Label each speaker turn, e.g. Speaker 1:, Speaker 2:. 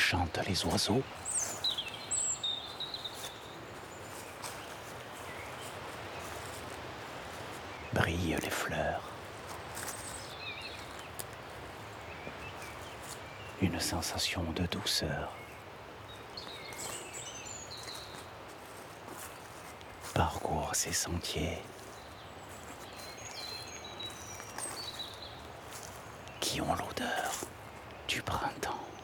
Speaker 1: chantent les oiseaux. Brillent les fleurs. Une sensation de douceur parcourt ces sentiers qui ont l'odeur du printemps.